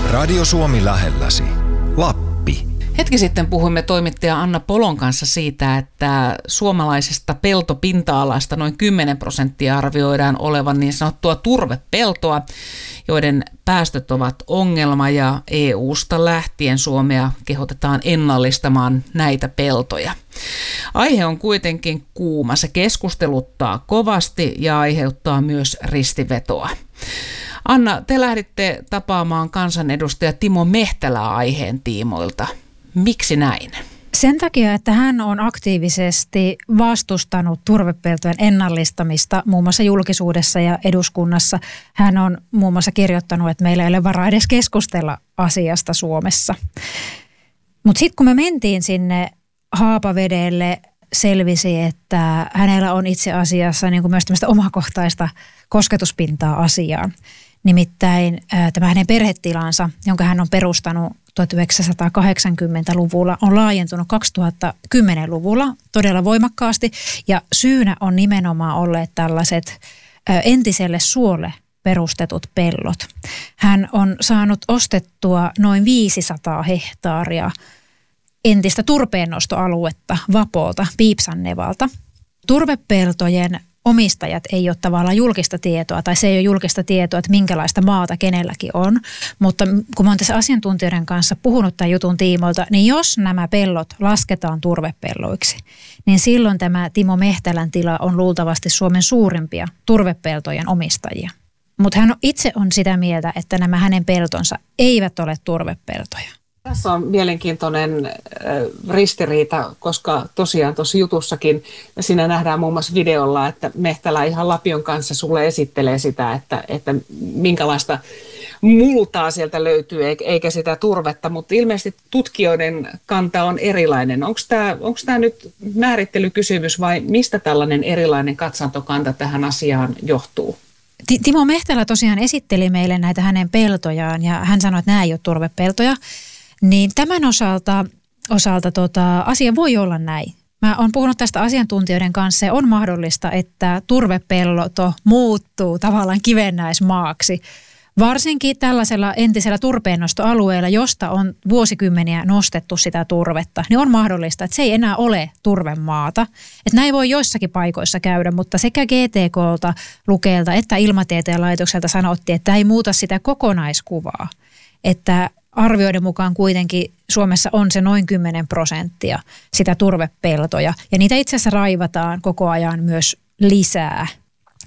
Radio Suomi lähelläsi. Lappi. Hetki sitten puhuimme toimittaja Anna Polon kanssa siitä, että suomalaisesta peltopinta-alasta noin 10% arvioidaan olevan niin sanottua turvepeltoa, joiden päästöt ovat ongelma, ja EU:sta lähtien Suomea kehotetaan ennallistamaan näitä peltoja. Aihe on kuitenkin kuuma. Se keskusteluttaa kovasti ja aiheuttaa myös ristivetoa. Anna, te lähditte tapaamaan kansanedustaja Timo Mehtälää aiheen tiimoilta. Miksi näin? Sen takia, että hän on aktiivisesti vastustanut turvepeltojen ennallistamista muun muassa julkisuudessa ja eduskunnassa. Hän on muun muassa kirjoittanut, että meillä ei ole varaa edes keskustella asiasta Suomessa. Mutta sitten kun me mentiin sinne Haapavedelle, selvisi, että hänellä on itse asiassa niin kuin myös tämmöistä omakohtaista kosketuspintaa asiaan. Nimittäin tämä hänen perhetilansa, jonka hän on perustanut 1980-luvulla, on laajentunut 2010-luvulla todella voimakkaasti. Ja syynä on nimenomaan olleet tällaiset entiselle suolle perustetut pellot. Hän on saanut ostettua noin 500 hehtaaria entistä turpeennostoaluetta Vapolta, Piipsannevalta. Turvepeltojen omistajat ei ole tavallaan julkista tietoa, tai se ei ole julkista tietoa, että minkälaista maata kenelläkin on. Mutta kun mä oon tässä asiantuntijoiden kanssa puhunut tämän jutun tiimoilta, niin jos nämä pellot lasketaan turvepelloiksi, niin silloin tämä Timo Mehtälän tila on luultavasti Suomen suurimpia turvepeltojen omistajia. Mutta hän itse on sitä mieltä, että nämä hänen peltonsa eivät ole turvepeltoja. Tässä on mielenkiintoinen ristiriita, koska tosiaan tuossa jutussakin siinä nähdään muun muassa videolla, että Mehtälä ihan lapion kanssa sulle esittelee sitä, että minkälaista multaa sieltä löytyy, eikä sitä turvetta, mutta ilmeisesti tutkijoiden kanta on erilainen. Onko tämä nyt määrittelykysymys vai mistä tällainen erilainen katsantokanta tähän asiaan johtuu? Timo Mehtälä tosiaan esitteli meille näitä hänen peltojaan ja hän sanoi, että nämä ei ole turvepeltoja. Niin tämän osalta asia voi olla näin. Mä oon puhunut tästä asiantuntijoiden kanssa ja on mahdollista, että turvepelto muuttuu tavallaan kivennäismaaksi. Varsinkin tällaisella entisellä turpeennostoalueella, josta on vuosikymmeniä nostettu sitä turvetta, niin on mahdollista, että se ei enää ole turvemaata. Että näin voi joissakin paikoissa käydä, mutta sekä GTK:lta, Lukelta että Ilmatieteen laitokselta sanottiin, että ei muuta sitä kokonaiskuvaa. Että arvioiden mukaan kuitenkin Suomessa on se noin 10% sitä turvepeltoja. Ja niitä itse asiassa raivataan koko ajan myös lisää